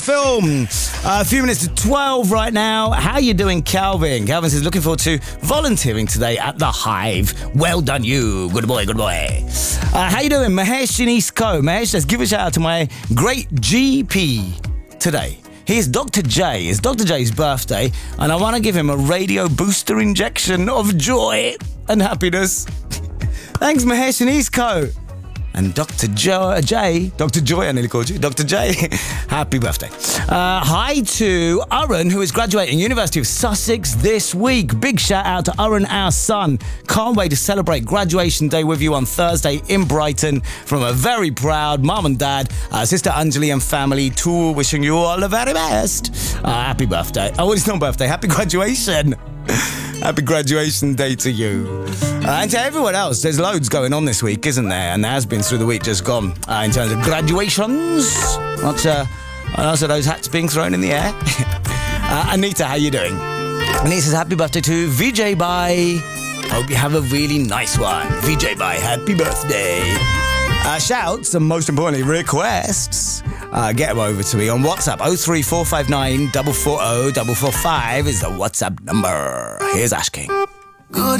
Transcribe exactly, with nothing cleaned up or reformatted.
film. Uh, a few minutes to twelve right now. How you doing, Calvin? Calvin says, looking forward to volunteering today at the Hive. Well done, you. Good boy, good boy. Uh, how you doing, Mahesh in East Coast? Mahesh says, give a shout out to my great G P today. Here's Doctor J. It's Doctor J's birthday, and I want to give him a radio booster injection of joy and happiness. Thanks, Mahesh in East Coast. And Doctor Jo- J, Doctor Joy, I nearly called you, Doctor J, happy birthday. Uh, hi to Aaron, who is graduating University of Sussex this week. Big shout out to Aaron, our son. Can't wait to celebrate graduation day with you on Thursday in Brighton from a very proud mum and dad, uh, sister Anjali and family, too, wishing you all the very best. Uh, happy birthday. Oh, it's not birthday, happy graduation. Happy graduation day to you. Uh, and to everyone else, there's loads going on this week, isn't there? And there has been through the week just gone uh, in terms of graduations. Lots of, lots of those hats being thrown in the air. uh, Anita, how you doing? Anita says, happy birthday to V J Bye. Hope you have a really nice one. V J Bye, happy birthday. Uh, shouts and most importantly, requests. Uh, get them over to me on WhatsApp. oh three four five nine, four four zero, four four five is the WhatsApp number. Here's Ash King. Good.